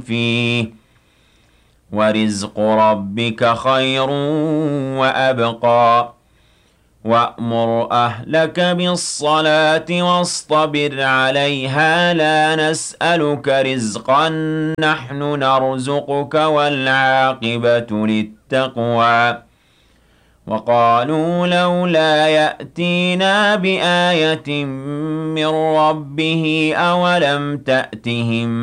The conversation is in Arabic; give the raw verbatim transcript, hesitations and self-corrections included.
فيه ورزق ربك خير وأبقى وأمر أهلك بالصلاة واصطبر عليها لا نسألك رزقا نحن نرزقك والعاقبة للتقوى وقالوا لولا يأتينا بآية من ربه أولم تأتهم